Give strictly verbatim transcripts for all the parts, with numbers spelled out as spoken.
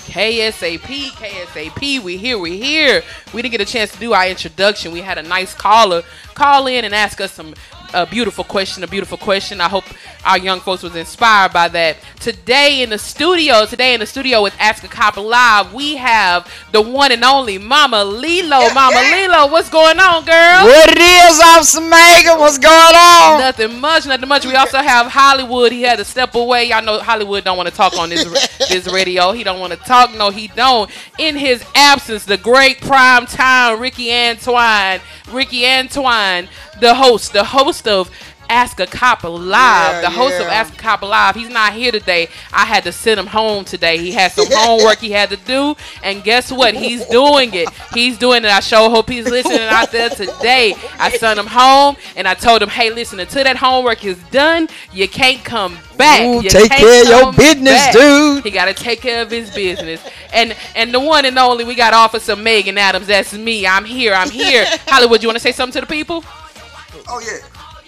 K S A P, K S A P, we here, we here. We didn't get a chance to do our introduction. We had a nice caller call in and ask us some a beautiful question, a beautiful question. I hope our young folks was inspired by that. Today in the studio, today in the studio with Ask a Cop Live, we have the one and only Mama Lilo. Mama Lilo, what's going on, girl? What it is, Officer Megan? What's going on? Nothing much, nothing much. We also have Hollywood. He had to step away. Y'all know Hollywood don't want to talk on this this radio. He don't want to talk. No, he don't. In his absence, the great prime time Ricky Antoine. Ricky Antoine, the host, the host of Ask a Cop Live, yeah, the host yeah. of Ask a Cop Live. He's not here today. I had to send him home today. He had some homework he had to do, and guess what? He's doing it. He's doing it. I sure hope he's listening out there today. I sent him home, and I told him, hey, listen, until that homework is done, you can't come back. Ooh, you take care of your business, back. dude. He got to take care of his business. And and the one and only, we got Officer Megan Adams. That's me. I'm here. I'm here. Hollywood, you want to say something to the people? Oh, yeah.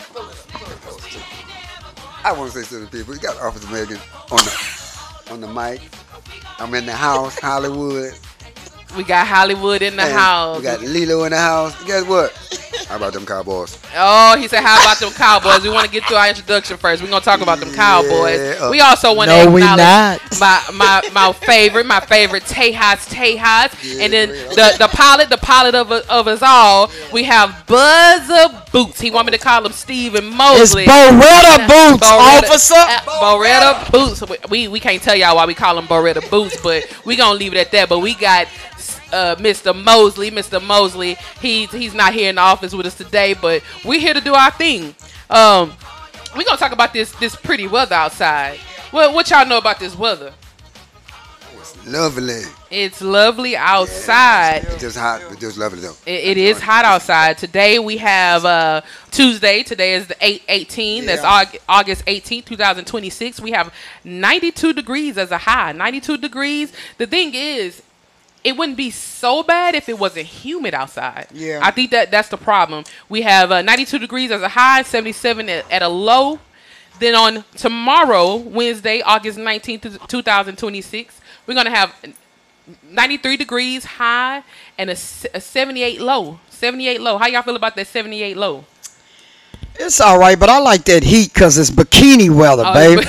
I want to say something to the people. You got Officer Megan on the on the mic. I'm in the house, Hollywood. We got Hollywood in the and house. We got Lilo in the house. Guess what? How about them Cowboys? Oh, he said, how about them Cowboys? We want to get to our introduction first. We're going to talk about them Cowboys. Yeah, uh, we also want to no, acknowledge my, my my favorite, my favorite Tejas Tejas. Yeah, and then the, the pilot, the pilot of, of us all, we have Buzzer Boots. He want me to call him Stephen Mosley. It's Beretta Boots, Beretta, officer. Uh, Beretta Boots. We, we can't tell y'all why we call him Beretta Boots, but we going to leave it at that. But we got Uh, Mister Mosley, Mister Mosley, he's he's not here in the office with us today, but we're here to do our thing. Um, we're gonna talk about this this pretty weather outside. What what y'all know about this weather? It's lovely. It's lovely outside. Yeah, it's just hot, but just lovely though. It, it is hot outside. Today we have uh, Tuesday. Today is the eight eighteen. Yeah. That's August eighteenth, two thousand twenty-six. We have ninety-two degrees as a high. ninety-two degrees. The thing is, it wouldn't be so bad if it wasn't humid outside. Yeah. I think that that's the problem. We have uh, ninety-two degrees as a high, seventy-seven at, at a low. Then on tomorrow, Wednesday, August nineteenth, two thousand twenty-six, we're going to have ninety-three degrees high and a, a seventy-eight low. seventy-eight low. How y'all feel about that seventy-eight low? It's all right, but I like that heat because it's bikini weather, oh, baby.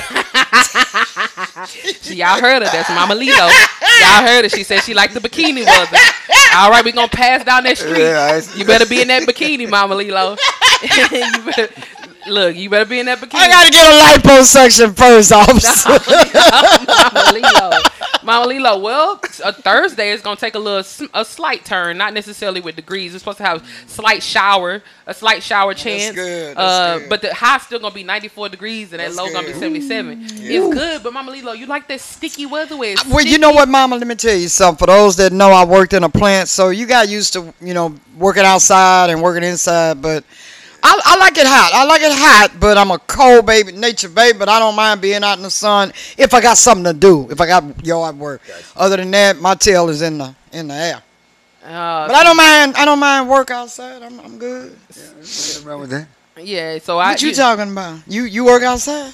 See, y'all heard her. That's Mama Lilo. Y'all heard her. She said she liked the bikini weather. All right, we're going to pass down that street. Yeah, you better be in that bikini, Mama Lilo. you better, look, you better be in that bikini. I got to get a liposuction first, officer. Mama Lilo. Mama Lilo, well, a Thursday is going to take a little, a slight turn, not necessarily with degrees. It's supposed to have slight shower, a slight shower chance. That's good. That's uh, good. But the high's still going to be ninety-four degrees, and that That's low going to be seventy-seven. Yeah. It's good, but Mama Lilo, you like that sticky weather where it's Well, sticky? you know what, Mama? Let me tell you something. For those that know, I worked in a plant, so you got used to, you know, working outside and working inside, but I, I like it hot. I like it hot, but I'm a cold baby, nature baby, but I don't mind being out in the sun if I got something to do, if I got yard work. Other than that, my tail is in the in the air. Uh, but I don't mind I don't mind work outside. I'm I'm good. Yeah, nothing wrong with that. Yeah, so I... What you, you talking about? You you work outside?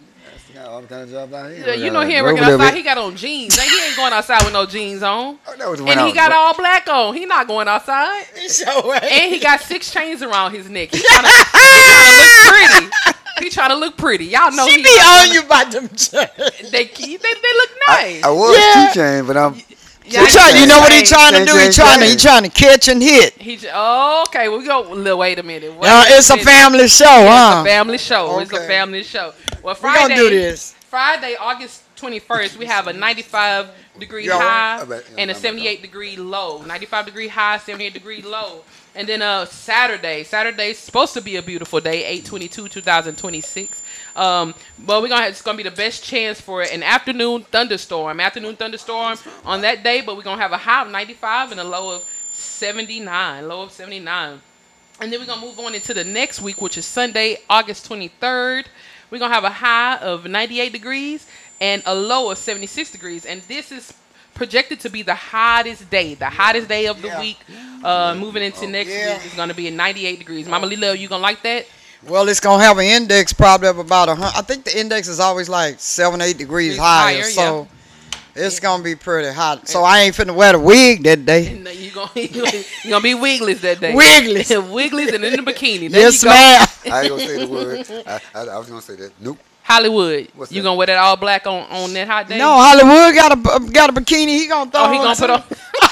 Got all kind of jobs out here. Yeah, you know he ain't working outside. He got on jeans. Like, he ain't going outside with no jeans on. Oh, that was and he got all black on. He not going outside. So and he got six chains around his neck. He trying to, he trying to look pretty. He trying to look pretty. Y'all know she he be on you by them chains. They, they they look nice. I, I was yeah. two chains, but I'm. Yeah, trying, you know what he trying to do? He trying to he chain. trying to catch and hit. He oh, okay. Well, we go. Wait a minute. Wait Uh, it's a, a minute. family show, yeah, huh? It's a family show. Okay. It's a family show. Well, We Friday. gonna do this. Friday, August twenty-first, we have a ninety-five degree Yeah, high I bet. and a seventy-eight degree low. ninety-five degree high, seventy-eight degree low. And then uh, Saturday, Saturday's supposed to be a beautiful day, eight twenty-two, two thousand twenty-six. Um, but we're gonna have, it's gonna be the best chance for an afternoon thunderstorm. Afternoon thunderstorm on that day, but we're gonna have a high of ninety-five and a low of seventy-nine. Low of seventy-nine. And then we're gonna move on into the next week, which is Sunday, August twenty-third. We're going to have a high of ninety-eight degrees and a low of seventy-six degrees. And this is projected to be the hottest day, the hottest day of the Yeah. week. Uh, moving into next Yeah. week is going to be at ninety-eight degrees. Mama Lilo, you going to like that? Well, it's going to have an index probably of about a hundred. I think the index is always like seven, eight degrees Degrees higher. higher, So It's gonna be pretty hot. So I ain't finna wear the wig that day. No, you gonna you gonna be wigless that day. Wigless. Wigless and in the bikini. There Yes, you go. ma'am. I ain't gonna say the word. I, I, I was gonna say that. Nope. Hollywood. What's you that? gonna wear that all black on, on that hot day? No, Hollywood got a got a bikini. He gonna throw. Oh, he gonna put on.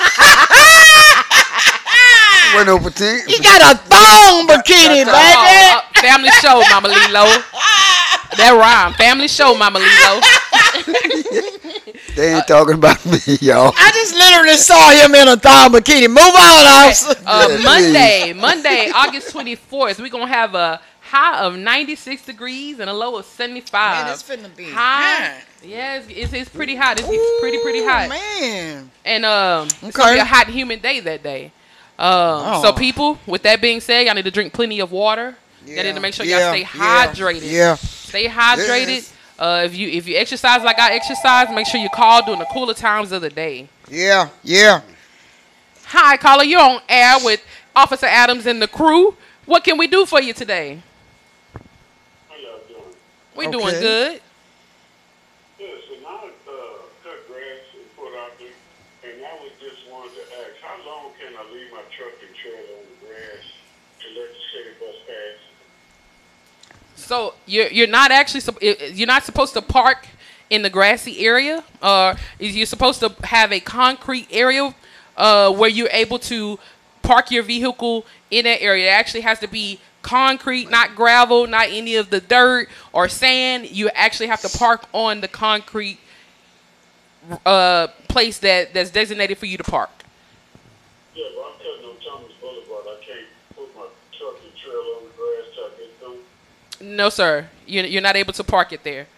Wear no petite. He got a thong bikini, Oh, baby. uh, family show, Mama Lilo. That rhyme. Family show, Mama Lilo. They ain't talking about me, y'all. I just literally saw him in a thong bikini. Move on, officer. Uh, Yeah, Monday, Monday, August twenty-fourth, we're going to have a high of ninety-six degrees and a low of seventy-five. Man, it's finna be high. hot. Yeah, it's, it's, it's pretty hot. It's, it's pretty, pretty hot. Ooh, man. And um, it's going to Okay. be a hot, humid day that day. Um, Oh. So, people, with that being said, y'all need to drink plenty of water. Y'all need to make sure y'all stay hydrated. Yeah. Stay hydrated. Yes. Uh, if you if you exercise like I exercise, make sure you call during the cooler times of the day. Yeah. Yeah. Hi, caller. You're on air with Officer Adams and the crew. What can we do for you today? How y'all doing? We're Okay. doing good. Yeah, so now uh, cut grass and put out there, and I was just wanted to ask, how long can I leave my truck and trailer on the grass to let the city bus pass? So you're you're not actually sup- i- you're not supposed to park in the grassy area. Uh, you're supposed to have a concrete area uh, where you're able to park your vehicle in that area. It actually has to be concrete, not gravel, not any of the dirt or sand. You actually have to park on the concrete uh, place that, that's designated for you to park. Yeah, but I'm cutting on Thomas Boulevard. I can't put my truck and trailer on the grass till I get through. No, sir. You're, you're not able to park it there.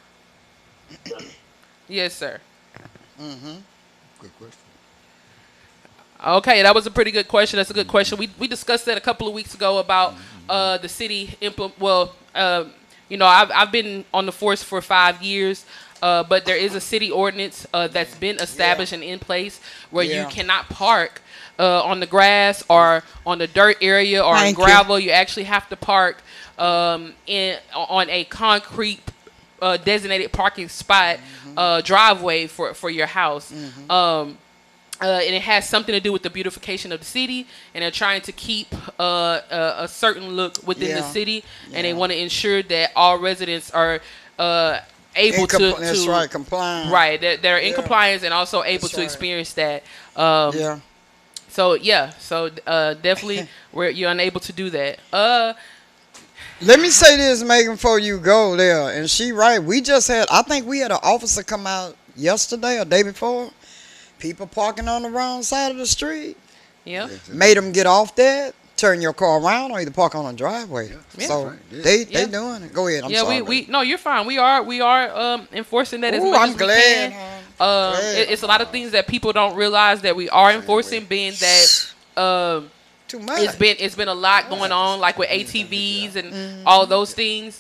Yes, sir. Good question. Okay, that was a pretty good question. That's a good question. We we discussed that a couple of weeks ago about uh, the city implement. Well, uh, you know, I've I've been on the force for five years, uh, but there is a city ordinance uh, that's been established and in place where Yeah. you cannot park uh, on the grass or on the dirt area or Thank in you. gravel. You. actually have to park um, in on a concrete uh, designated parking spot uh, driveway for for your house. Um, Uh, and it has something to do with the beautification of the city, and they're trying to keep uh, a, a certain look within the Yeah. city, and they Yeah. want to ensure that all residents are uh, able In to, compl- to that's right, compliant. right, they're, they're in Yeah. compliance and also able That's to right. experience that. Um, Yeah. So yeah, so uh, definitely where you're unable to do that. Uh, Let me say this, Megan, before you go there, and she right. We just had, I think we had an officer come out yesterday or day before. People parking on the wrong side of the street. yeah. Made them get off there, turn your car around, or either park on a driveway. Yeah. So Right, yeah. they they Yeah. doing it. Go ahead. I'm yeah, sorry. we, we no, you're fine. We are we are um, enforcing that as Ooh, much I'm as glad. we can. huh? Um, Glad. it- it's a lot of things that people don't realize that we are enforcing, being that um, Too much. it's been it's been a lot going on, like with A T Vs and Mm-hmm. all those things.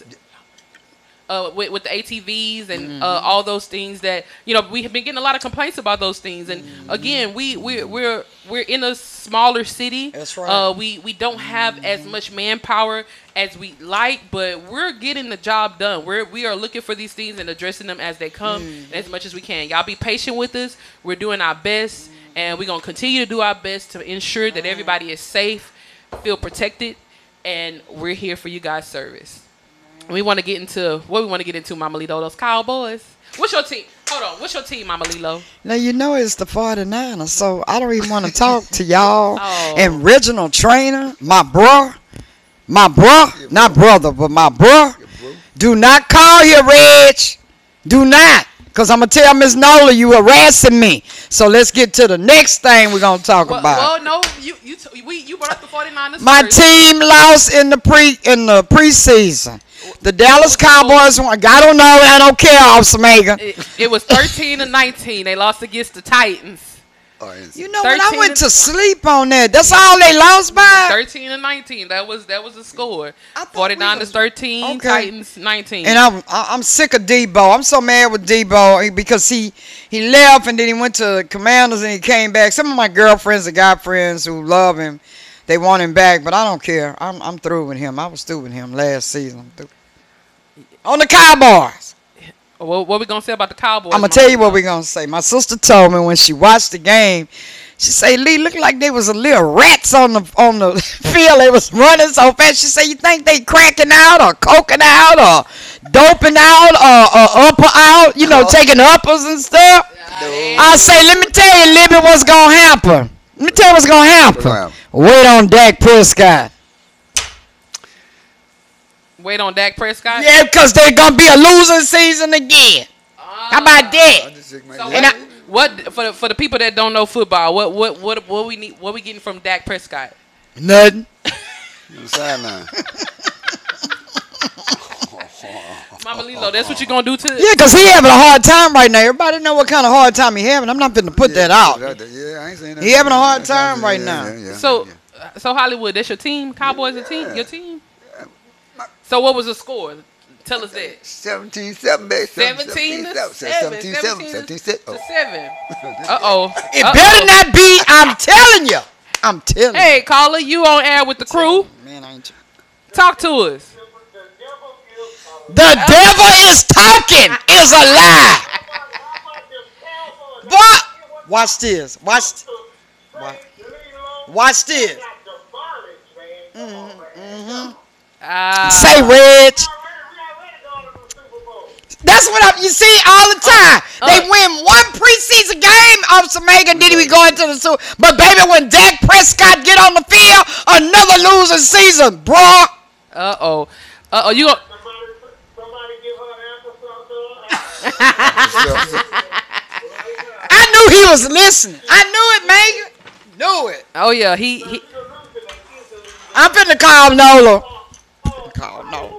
Uh, with, with the A T Vs and Mm-hmm. uh, all those things that you know we have been getting a lot of complaints about those things, and Mm-hmm. again we we we're we're in a smaller city. That's right. Uh, we we don't have as much manpower as we like, but we're getting the job done. We're we are looking for these things and addressing them as they come Mm-hmm. as much as we can. Y'all be patient with us. We're doing our best, and we're gonna continue to do our best to ensure that everybody is safe, feel protected, and we're here for you guys' service. We want to get into what we want to get into, Mama Lilo. Those Cowboys. What's your team? Hold on. What's your team, Mama Lilo? Now, you know it's the forty-niners, so I don't even want to talk to y'all. Oh. And Reginald Trainer, my bruh, my bruh, not brother, but my bruh. bro. Do not call here, Reg. Do not. Because I'm going to tell Miss Nola you harassing me. So let's get to the next thing we're going to talk Well, about. well, no, you you t- we you brought up the forty-niners. My first. team lost in the pre in the preseason. The Dallas Cowboys won. I don't know. I don't care, Officer Megan. It, it was thirteen to nineteen. They lost against the Titans. Oh, it's- You know what? I thirteen went and- to sleep on that. That's all they lost by. thirteen to nineteen. That was that was the score. I thought we forty-niners was- thirteen, Okay. Titans nineteen. And I'm I- I'm sick of Debo. I'm so mad with Debo because he he left and then he went to the Commanders and he came back. Some of my girlfriends and guy friends who love him, they want him back, but I don't care. I'm I'm through with him. I was through with him last season. I'm through. On the Cowboys. What, what we gonna say about the Cowboys? I'm gonna tell you what we're gonna say. My sister told me when she watched the game, she said, "Lee, looked like there was a little rats on the on the field. They was running so fast." She said, "You think they cracking out or coking out or doping out or, or upper out? You know, taking uppers and stuff?" I say, "Let me tell you, Libby, what's gonna happen. Let me tell you what's gonna happen. Wow. Wait on Dak Prescott." Wait on Dak Prescott. Yeah, because they're gonna be a losing season again. How about that? I just shake my So head. And I- what for the, for the people that don't know football? What what what what we need? What we getting from Dak Prescott? Nothing. On the sideline. Mama Lilo, that's what you gonna do to? Yeah, because he having a hard time right now. Everybody know what kind of hard time he having. I'm not going to put that out. Yeah, I ain't saying that. He having a hard time right now. Yeah, yeah, So yeah. so Hollywood, that's your team. Cowboys, your team. Your team. So what was the score? Tell us that. seventeen seven, baby. Seventeen to seven. seventeen seven. Seventeen seventeen to seven. seven. Uh oh. It better not be. I'm telling you. I'm telling you. Hey, caller, you on air with the crew? Man, I ain't. Talk to us. The devil is talking. Is a lie. Boy, watch this. Watch. Watch, watch this. Uh, Say, Reg. That's what I, you see all the time. They uh, win one preseason game of Samega, and then we go into the Super. But baby, when Dak Prescott get on the field, another losing season, bro. uh oh. Uh oh. You. Gonna, Somebody give her an answer, something. I knew he was listening. I knew it, Megan. Knew it. oh yeah. He. he I'm finna call Nola. Call Nola.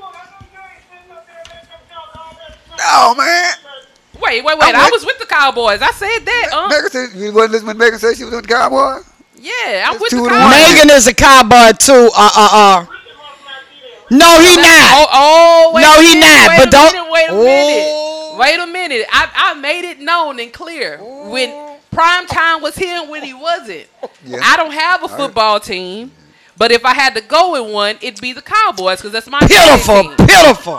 Oh, man. wait, wait, wait. I was with the Cowboys. I said that. Uh, Megan said, you wasn't listening when Megan said she was with the Cowboys? yeah, I'm That's with the two to Cowboys. one. Megan is a cowboy too. Uh uh uh. No, he not. Oh, oh, wait No, a he minute, not, Wait but a don't- Minute, wait a Oh. minute. Wait a minute. I, I made it known and clear when prime time was here and when he wasn't. Yeah. I don't have a football team, but if I had to go with one, it'd be the Cowboys because that's my Pitiful, team. pitiful.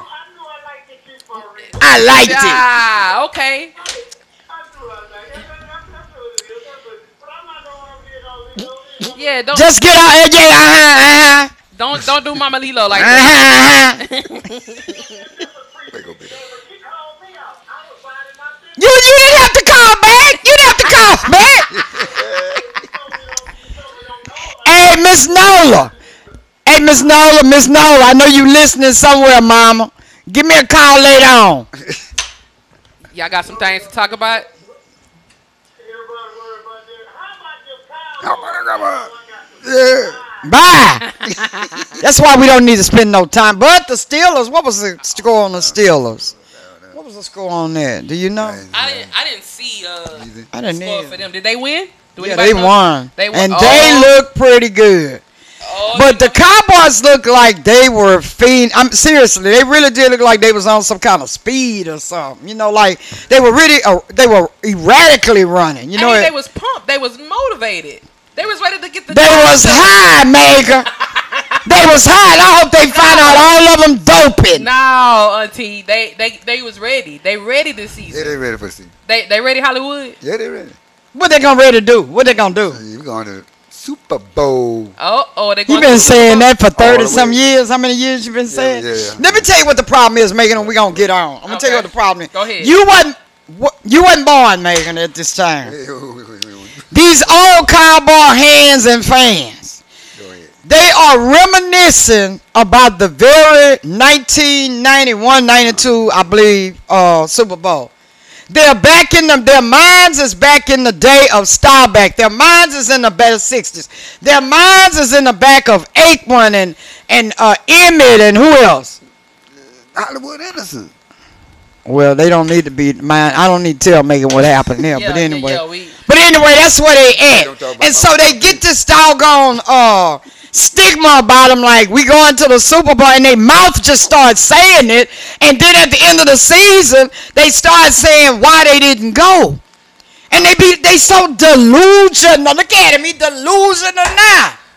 I liked it. Ah, okay. Yeah, don't Just get out. Yeah, uh huh, don't don't do Mama Lilo like uh that. huh, uh huh. They go big. You you didn't have to call back. You didn't have to call back. Hey, Miss Nola. Hey, Miss Nola, Miss Nola. I know you listening somewhere, Mama. Give me a call later on. Y'all got some things to talk about? Yeah. Bye. That's why we don't need to spend no time. But the Steelers, what was the score on the Steelers? What was the score on that? Do you know? I didn't I didn't see uh I didn't score know. for them. Did they win? Do Yeah, anybody they know? won. They won. And Oh. they look pretty good. Oh, But you the Cowboys look like they were fiend. I'm seriously, they really did look like they was on some kind of speed or something. You know, like they were really, uh, they were erratically running. You I know, mean, it, they was pumped. They was motivated. They was ready to get the. they job was done. high, Maker. They was high. And I hope they find out all of them doping. No, Auntie, they they they was ready. They ready this Yeah, season. they ready for the season. They they ready Hollywood. Yeah, they ready. What they gonna ready to do? What they gonna do? You going to Super Bowl? Oh oh, they. You going been to- saying that for All thirty the some way. years. How many years you been saying? yeah, yeah. Let me tell you what the problem is, Megan, and we gonna get on. I'm gonna tell you Okay. what the problem is. Go ahead. You wasn't wa- you wasn't born, Megan, at this time. Hey, wait, wait, wait, wait. These old cowboy hands and fans, Go ahead. they are reminiscing about the very nineteen ninety-one ninety-two, I believe, uh, Super Bowl. They're back in them. Their minds is back in the day of Starback. Their minds is in the better sixties. Their minds is in the back of Aikman and and uh, Emmett and who else? Hollywood Innocent. Well, they don't need to be mine. I don't need to tell Megan what happened there. Yeah, but anyway, yeah, we. but anyway, that's where they at. Don't talk about And so my- they get this doggone uh stigma about them, like we going to the Super Bowl, and their mouth just starts saying it, and then at the end of the season, they start saying why they didn't go, and they be they so delusional. Look at him, he delusional now.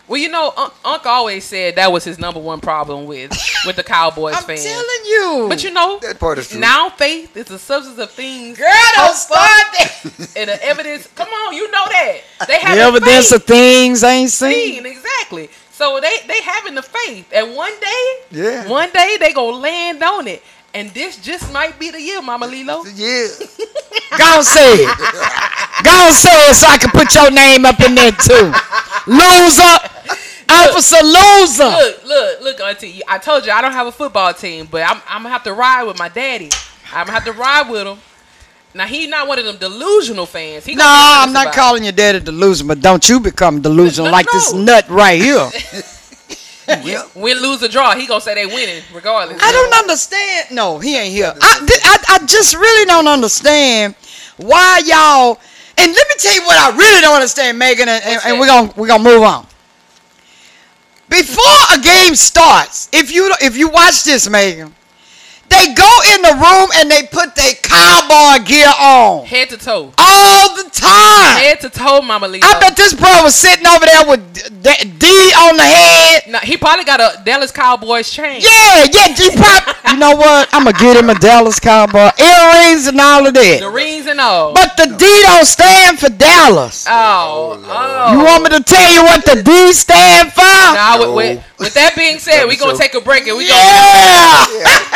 Well, you know, Un- Unc always said that was his number one problem with with the Cowboys I'm fans. telling you. But you know, That part is true. now faith is the substance of things. Girl, don't start that. And the evidence. Come on, you know that they have The evidence faith. of things ain't Seen, seen. exactly. So they they having the faith, and one day, Yeah. one day they gonna land on it, and this just might be the year, Mama Lilo. Yeah. Go on, say it. Go on, say it so I can put your name up in there too. Loser. Officer loser. Look, look, look, Auntie. I told you I don't have a football team, but I'm I'm gonna have to ride with my daddy. I'm gonna have to ride with him. Now he's not one of them delusional fans. He No, gonna be honest I'm not about it. calling your daddy delusional, but don't you become delusional No, like no. this nut right here. Yep. Win, lose, or draw, he gonna say they winning regardless. I don't understand. No, he ain't here. I, th- I, I just really don't understand why y'all. And let me tell you what I really don't understand, Megan, and, and, What's and that? we're gonna we're gonna move on. Before a game starts, if you if you watch this, Megan, they go in the room and they put their cowboy gear on Head to toe, all the time. head to toe, Mama Lilo. I bet this bro was sitting over there with D, D on the head. Now, he probably got a Dallas Cowboys chain. Yeah, yeah, G pop. You know what? I'm gonna get him a Dallas Cowboy earrings and all of The that. rings and all. But the D don't stand for Dallas. oh, oh. You want me to tell you what the D stand for? Now, with, No. with, with that being said, we gonna So- take a break and we Yeah. gonna